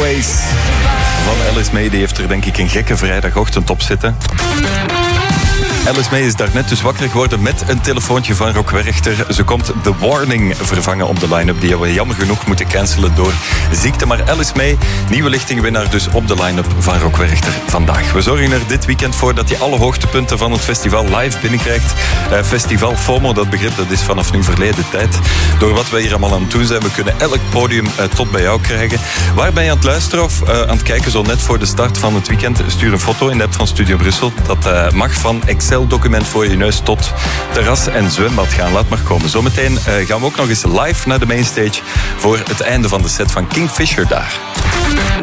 Always. Van Alice May, die heeft er denk ik een gekke vrijdagochtend op zitten. Alice May is daarnet dus wakker geworden met een telefoontje van Rock Werchter. Ze komt The Warning vervangen op de line-up die we jammer genoeg moeten cancelen door ziekte. Maar Alice May, nieuwe lichtingwinnaar dus op de line-up van Rock Werchter vandaag. We zorgen er dit weekend voor dat je alle hoogtepunten van het festival live binnenkrijgt. Festival FOMO, dat begrip dat is vanaf nu verleden tijd. Door wat wij hier allemaal aan het doen zijn, we kunnen elk podium tot bij jou krijgen. Waar ben je aan het luisteren of aan het kijken zo net voor de start van het weekend? Stuur een foto in de app van Studio Brussel. Dat mag van Excel-document voor je neus tot terras en zwembad gaan. Laat maar komen. Zometeen gaan we ook nog eens live naar de mainstage voor het einde van de set van Kingfisher daar.